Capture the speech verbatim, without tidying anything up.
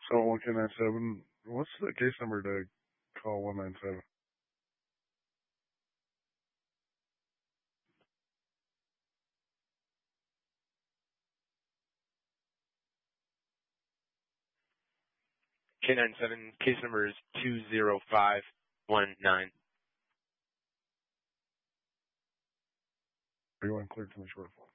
So one K nine seven. What's the case number to call one nine seven? K nine seven, case number is two zero five one nine. Are you unclear to me short?